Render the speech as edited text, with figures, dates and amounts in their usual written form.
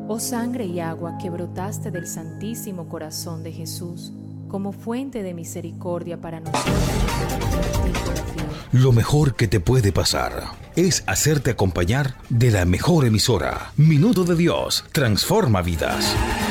Oh sangre y agua que brotaste del Santísimo Corazón de Jesús, como fuente de misericordia para nosotros. Lo mejor que te puede pasar es hacerte acompañar de la mejor emisora. Minuto de Dios transforma vidas.